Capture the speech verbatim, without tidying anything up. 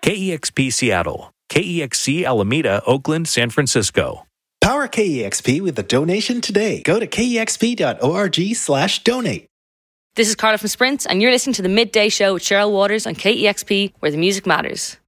K E X P Seattle, K E X C Alameda, Oakland, San Francisco. Power K E X P with a donation today. Go to kexp.org slash donate. This is Carla from Sprint, and you're listening to The Midday Show with Cheryl Waters on K E X P, where the music matters.